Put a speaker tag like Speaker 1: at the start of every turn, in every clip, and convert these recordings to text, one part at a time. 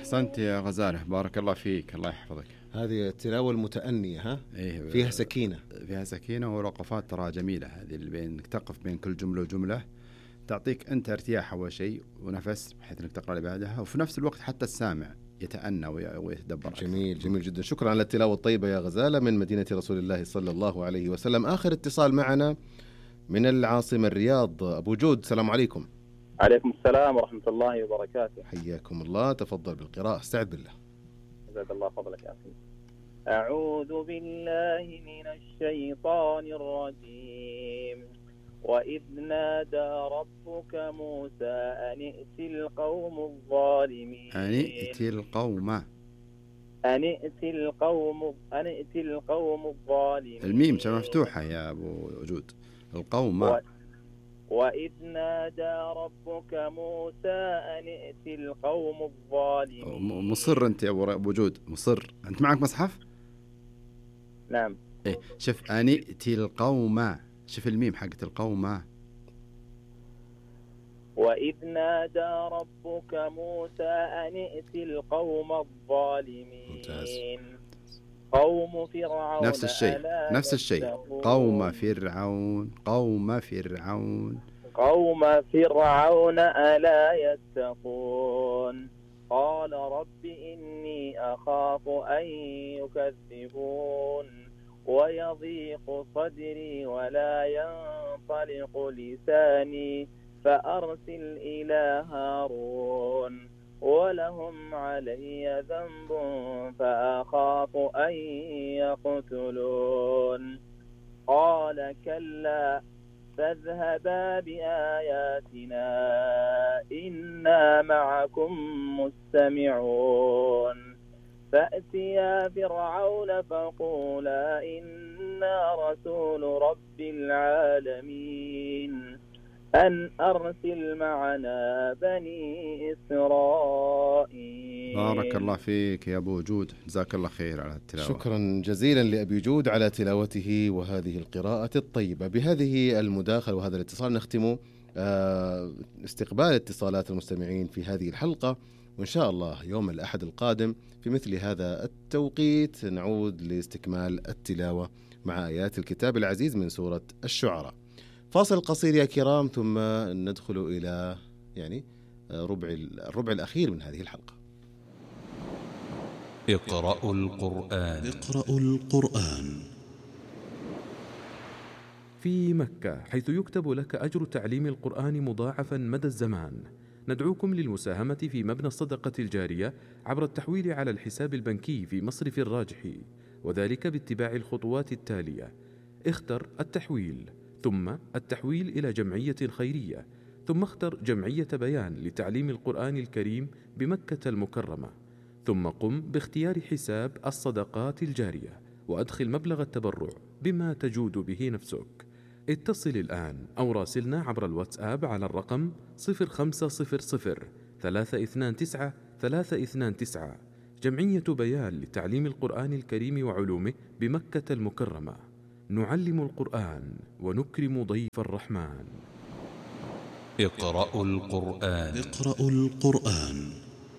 Speaker 1: أحسنت يا غزالة، بارك الله فيك، الله يحفظك.
Speaker 2: هذه التلاوة المتأنية، ها؟
Speaker 1: إيه،
Speaker 2: فيها سكينة،
Speaker 1: فيها سكينة ووقفات ترى جميلة. هذه اللي بينك تقف بين كل جملة وجملة تعطيك أنت ارتياح أول شيء ونفس بحيث أنك تقرأ اللي بعدها، وفي نفس الوقت حتى السامع يتأنى ويتدبر.
Speaker 2: جميل جميل جدا. شكرا على التلاوة الطيبة يا غزالة من مدينة رسول الله صلى الله عليه وسلم. آخر اتصال معنا من العاصمة الرياض، أبو جود، السلام عليكم.
Speaker 3: عليكم السلام ورحمة الله وبركاته.
Speaker 2: حياكم الله، تفضل بالقراءة، استعد بالله.
Speaker 3: جزاك الله فضلك يا أخي. أعوذ بالله من الشيطان الرجيم. وإذ نادى ربك موسى أن ائت القوم الظالمين.
Speaker 1: أن ائت
Speaker 3: القوم الظالمين.
Speaker 1: الميم مفتوحة يا أبو وجود. القوم.
Speaker 3: وإذ نادى ربك موسى أن ائت القوم الظالمين.
Speaker 1: مصر أنت يا أبو وجود، مصر أنت، معك مصحف؟
Speaker 3: نعم.
Speaker 1: إيه، شوف أن ائت القوم، شوف الميم حقت القوم.
Speaker 3: وإذ نادى ربك موسى أن ائت القوم الظالمين.
Speaker 2: ممتاز.
Speaker 3: قوم فرعون.
Speaker 1: نفس الشيء. قوم
Speaker 3: فرعون ألا يتقون. قال رب إني أخاف أن يكذبون ويضيق صدري ولا ينطلق لساني فأرسل إلى هارون ولهم علي ذنب فأخاف أن يقتلون. قال كلا فاذهبا بآياتنا إنا معكم مستمعون. فأتيا فرعون فقولا إنا رسول رب العالمين أن أرسل معنا بني إسرائيل.
Speaker 1: بارك الله فيك يا أبو جود، جزاك الله خير على التلاوة.
Speaker 2: شكرا جزيلا لأبي جود على تلاوته وهذه القراءة الطيبة. بهذه المداخلة وهذا الاتصال نختم استقبال اتصالات المستمعين في هذه الحلقة، وإن شاء الله يوم الأحد القادم في مثل هذا التوقيت نعود لاستكمال التلاوة مع آيات الكتاب العزيز من سورة الشعراء. فاصل قصير يا كرام، ثم ندخل إلى الربع الأخير من هذه الحلقة.
Speaker 4: اقرأوا القرآن.
Speaker 5: في مكة، حيث يكتب لك أجر تعليم القرآن مضاعفا مدى الزمان، ندعوكم للمساهمة في مبنى الصدقة الجارية عبر التحويل على الحساب البنكي في مصرف الراجحي، وذلك باتباع الخطوات التالية: اختر التحويل، ثم التحويل إلى جمعية خيرية، ثم اختر جمعية بيان لتعليم القرآن الكريم بمكة المكرمة، ثم قم باختيار حساب الصدقات الجارية وأدخل مبلغ التبرع بما تجود به نفسك. اتصل الآن أو راسلنا عبر الواتساب على الرقم 0500 329 329. جمعية بيان لتعليم القرآن الكريم وعلومه بمكة المكرمة. نعلم القرآن ونكرم ضيف الرحمن.
Speaker 4: اقرأوا القرآن.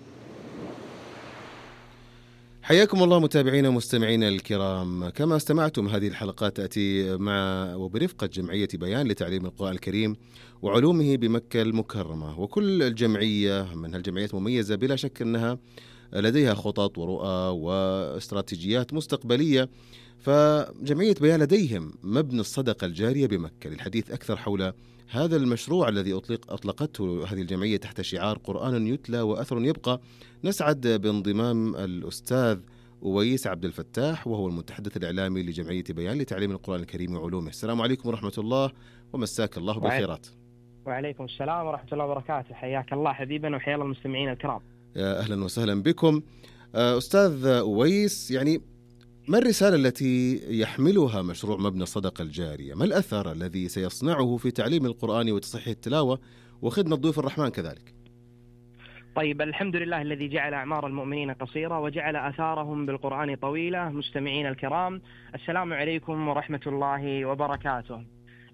Speaker 2: حياكم الله متابعينا ومستمعينا الكرام. كما استمعتم، هذه الحلقات تأتي مع وبرفقة جمعية بيان لتعليم القرآن الكريم وعلومه بمكة المكرمة. وكل الجمعية من هالجمعيات مميزة بلا شك أنها لديها خطط ورؤى واستراتيجيات مستقبلية. فجمعية بيان لديهم مبنى الصدقة الجارية بمكة. للحديث أكثر حول هذا المشروع الذي أطلقته هذه الجمعية تحت شعار قرآن يتلى وأثر يبقى، نسعد بانضمام الأستاذ أويس عبد الفتاح، وهو المتحدث الإعلامي لجمعية بيان لتعليم القرآن الكريم وعلومه. السلام عليكم ورحمة الله ومساك الله بالخيرات.
Speaker 6: وعليكم السلام ورحمة الله وبركاته. حياك الله حبيبنا وحيا الله المستمعين الكرام.
Speaker 2: يا أهلا وسهلا بكم. أستاذ أويس، يعني ما الرسالة التي يحملها مشروع مبنى الصدقة الجارية؟ ما الأثر الذي سيصنعه في تعليم القرآن وتصحيح التلاوة وخدمة ضيوف الرحمن كذلك؟
Speaker 6: طيب، الحمد لله الذي جعل أعمار المؤمنين قصيرة وجعل آثارهم بالقرآن طويلة. مستمعين الكرام، السلام عليكم ورحمة الله وبركاته.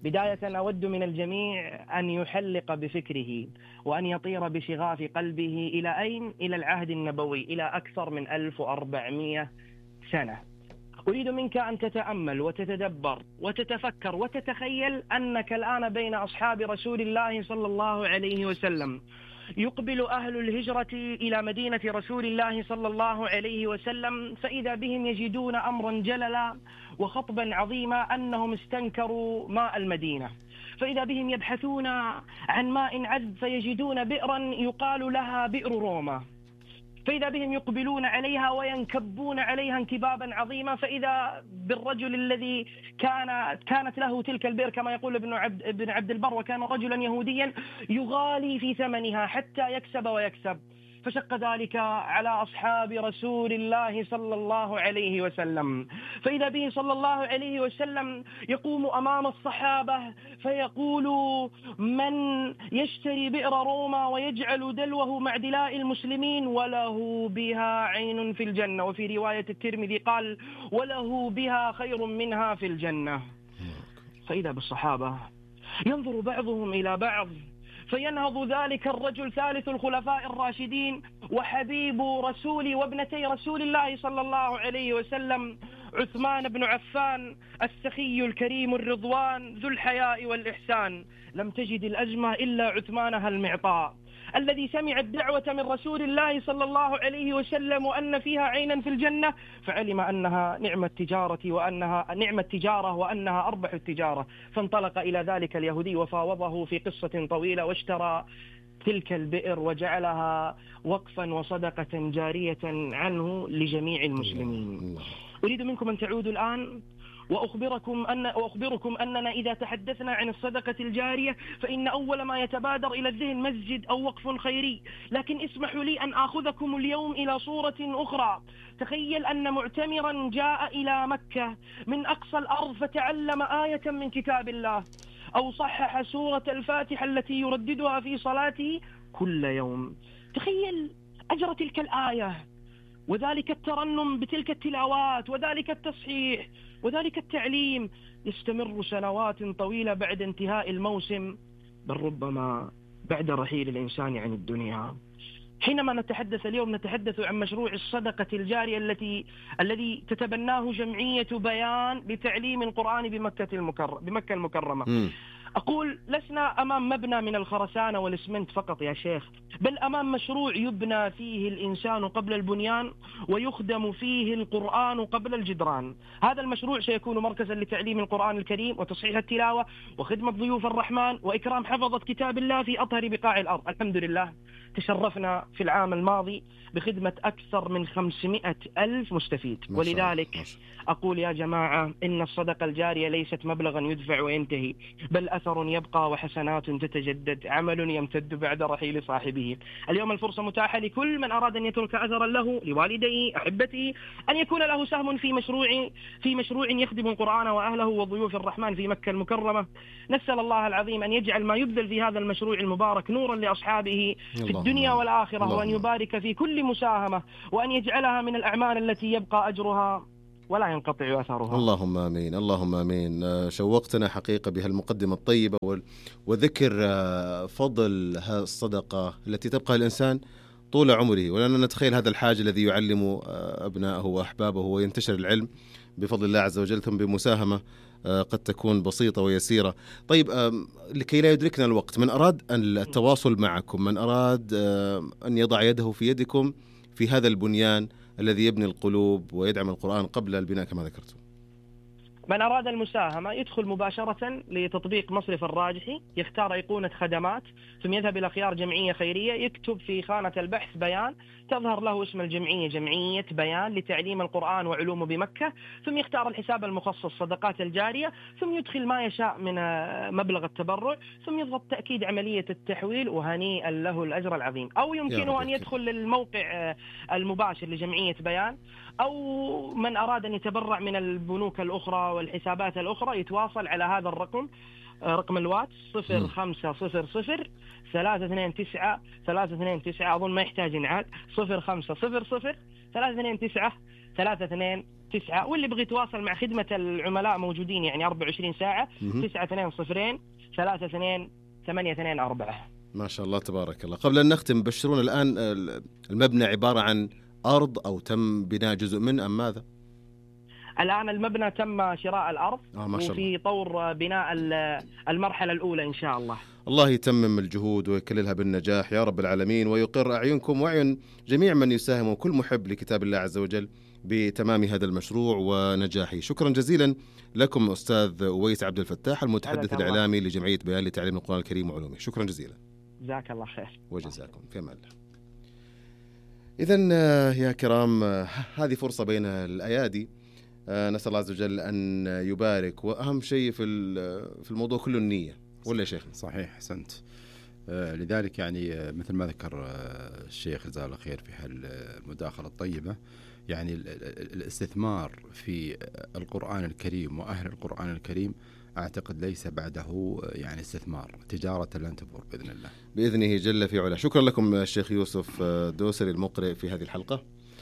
Speaker 6: بداية أود من الجميع أن يحلق بفكره وأن يطير بشغاف قلبه إلى أين؟ إلى العهد النبوي، إلى أكثر من 1400 سنة. أريد منك أن تتأمل وتتدبر وتتفكر وتتخيل أنك الآن بين أصحاب رسول الله صلى الله عليه وسلم. يقبل أهل الهجرة إلى مدينة رسول الله صلى الله عليه وسلم، فإذا بهم يجدون أمرا جللا وخطبا عظيما أنهم استنكروا ماء المدينة. فإذا بهم يبحثون عن ماء عذب فيجدون بئرا يقال لها بئر روما. فإذا بهم يقبلون عليها وينكبون عليها انكبابا عظيما، فإذا بالرجل الذي كانت له تلك البئر كما يقول ابن عبد البر، وكان رجلا يهوديا يغالي في ثمنها حتى يكسب ويكسب. فشق ذلك على أصحاب رسول الله صلى الله عليه وسلم. فإذا به صلى الله عليه وسلم يقوم أمام الصحابة فيقول: من يشتري بئر روما ويجعل دلوه مع دلاء المسلمين وله بها عين في الجنة. وفي رواية الترمذي قال: وله بها خير منها في الجنة. فإذا بالصحابة ينظر بعضهم إلى بعض فينهض ذلك الرجل ثالث الخلفاء الراشدين وحبيب رسول وابنتي رسول الله صلى الله عليه وسلم، عثمان بن عفان السخي الكريم الرضوان ذو الحياء والإحسان. لم تجد الأزمة إلا عثمانها المعطاء، الذي سمع الدعوة من رسول الله صلى الله عليه وسلم وأن فيها عينا في الجنة، فعلم أنها نعمة تجارة وأنها أربح التجارة، فانطلق إلى ذلك اليهودي وفاوضه في قصة طويلة واشترى تلك البئر وجعلها وقفا وصدقة جارية عنه لجميع المسلمين. أريد منكم أن تعودوا الآن وأخبركم أننا إذا تحدثنا عن الصدقة الجارية فإن أول ما يتبادر إلى الذهن مسجد أو وقف خيري، لكن اسمحوا لي أن آخذكم اليوم إلى صورة أخرى. تخيل أن معتمرا جاء إلى مكة من أقصى الأرض فتعلم آية من كتاب الله، أو صحح سورة الفاتحة التي يرددها في صلاته كل يوم. تخيل أجر تلك الآية وذلك الترنم بتلك التلاوات وذلك التصحيح وذلك التعليم يستمر سنوات طويلة بعد انتهاء الموسم، بل ربما بعد رحيل الإنسان عن الدنيا. حينما نتحدث اليوم نتحدث عن مشروع الصدقة الجارية الذي تتبناه جمعية بيان لتعليم القرآن بمكة المكرمة. أقول لسنا أمام مبنى من الخرسانة والإسمنت فقط يا شيخ، بل أمام مشروع يبنى فيه الإنسان قبل البنيان ويخدم فيه القرآن قبل الجدران. هذا المشروع سيكون مركزا لتعليم القرآن الكريم وتصحيح التلاوة وخدمة ضيوف الرحمن وإكرام حفظة كتاب الله في أطهر بقاع الأرض. الحمد لله تشرفنا في العام الماضي بخدمة أكثر من 500,000 مستفيد. ولذلك أقول يا جماعة إن الصدقة الجارية ليست مبلغا يدفع وينتهي، بل أثر يبقى وحسنات تتجدد، عمل يمتد بعد رحيل صاحبه. اليوم الفرصة متاحة لكل من أراد أن يترك أثرا له لوالديه أحبته أن يكون له سهم في مشروع يخدم القرآن وأهله وضيوف الرحمن في مكة المكرمة. نسأل الله العظيم أن يجعل ما يبذل في هذا المشروع المبارك نورا لأصحابه في الدنيا والآخرة، وأن يبارك في كل مساهمة، وأن يجعلها من الأعمال التي يبقى أجرها ولا ينقطع أثرها.
Speaker 2: اللهم آمين، اللهم آمين. شوقتنا حقيقة بهالمقدمة الطيبة وذكر فضل الصدقة التي تبقى الإنسان طول عمره، ولأننا نتخيل هذا الحاج الذي يعلم أبنائه وأحبابه وينتشر العلم بفضل الله عز وجل، ثم بمساهمة قد تكون بسيطة ويسيرة. طيب، لكي لا يدركنا الوقت، من أراد التواصل معكم، من أراد أن يضع يده في يدكم في هذا البنيان الذي يبني القلوب ويدعم القرآن قبل البناء كما ذكرتم،
Speaker 6: من أراد المساهمة يدخل مباشرة لتطبيق مصرف الراجحي، يختار أيقونة خدمات، ثم يذهب إلى خيار جمعية خيرية، يكتب في خانة البحث بيان، تظهر له اسم الجمعية جمعية بيان لتعليم القرآن وعلومه بمكة، ثم يختار الحساب المخصص صدقات الجارية، ثم يدخل ما يشاء من مبلغ التبرع، ثم يضغط تأكيد عملية التحويل، وهنيئا له الأجر العظيم. أو يمكنه أن يدخل للموقع المباشر لجمعية بيان، أو من أراد أن يتبرع من البنوك الأخرى والحسابات الأخرى يتواصل على هذا الرقم، رقم الواتس 0500 329 أظن ما يحتاج إنعاد، 0500 329 9، واللي بغي يتواصل مع خدمة العملاء موجودين يعني 24 ساعة 920 32 824.
Speaker 2: ما شاء الله تبارك الله. قبل أن نختم بشرونا الآن، المبنى عبارة عن أرض أو تم بناء جزء منه أم ماذا؟
Speaker 6: الآن المبنى تم شراء الأرض
Speaker 2: ما شاء الله.
Speaker 6: وفي طور بناء المرحلة الأولى إن شاء الله.
Speaker 2: الله يتمم الجهود ويكللها بالنجاح يا رب العالمين، ويقر أعينكم وأعين جميع من يساهم وكل محب لكتاب الله عز وجل بتمام هذا المشروع ونجاحه. شكرا جزيلا لكم أستاذ أويس عبد الفتاح، المتحدث الإعلامي لجمعية بيان لتعليم القرآن الكريم وعلومه. شكرا جزيلا.
Speaker 6: جزاك الله خير.
Speaker 2: وجزاكم في أمان الله. إذن يا كرام، هذه فرصة بين الأيادي، نسأل الله عز وجل أن يبارك، وأهم شيء في الموضوع كله النية، ولا يا شيخ؟
Speaker 1: صحيح، أحسنت. لذلك يعني مثل ما ذكر الشيخ جزاه الله خير في هالمداخلة الطيبة، يعني الاستثمار في القرآن الكريم وأهل القرآن الكريم أعتقد ليس بعده يعني استثمار، تجارة لن تبور بإذن الله
Speaker 2: بإذنه جل في علا. شكرا لكم الشيخ يوسف دوسري المقرئ في هذه الحلقة.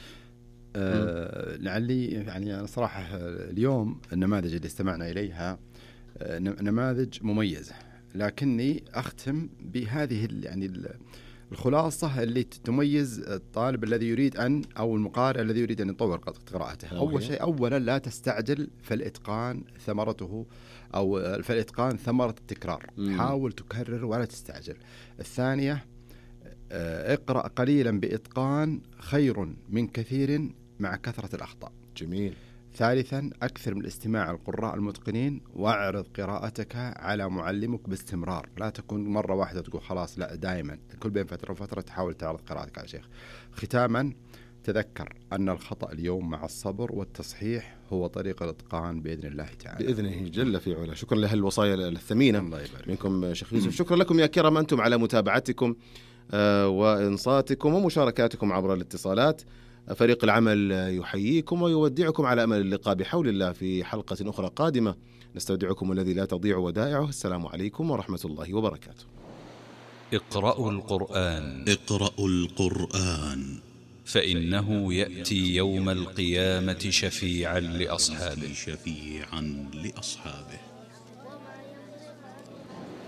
Speaker 1: لعلي يعني أنا صراحة اليوم النماذج اللي استمعنا إليها نماذج مميزة، لكني أختم بهذه يعني الخلاصة اللي تميز الطالب الذي يريد أو المقارئ الذي يريد أن يطور قراءته. أول شيء، أولا لا تستعجل، فالإتقان ثمرته أو فالإتقان ثمرة التكرار. حاول تكرر ولا تستعجل. الثانية، اقرأ قليلا بإتقان خير من كثير مع كثرة الأخطاء.
Speaker 2: جميل.
Speaker 1: ثالثا، أكثر من الاستماع القراء المتقنين، واعرض قراءتك على معلمك باستمرار، لا تكون مرة واحدة تقول خلاص، لا، دائما كل بين فترة وفترة تحاول تعرض قراءتك على شيخ. ختاما، تذكر أن الخطأ اليوم مع الصبر والتصحيح هو طريق الإتقان بإذن الله تعالى
Speaker 2: بإذنه جل في علا. شكرا لهالوصايا الثمينة منكم شيخ يوسف. شكرا لكم يا كرام أنتم على متابعتكم وإنصاتكم ومشاركاتكم عبر الاتصالات. فريق العمل يحييكم ويودعكم على أمل اللقاء بحول الله في حلقة أخرى قادمة. نستودعكم الذي لا تضيع ودائعه. السلام عليكم ورحمة الله وبركاته.
Speaker 4: اقرأوا القرآن،
Speaker 7: اقرأوا القرآن،
Speaker 4: فإنه يأتي يوم القيامة شفيعا لأصحابه.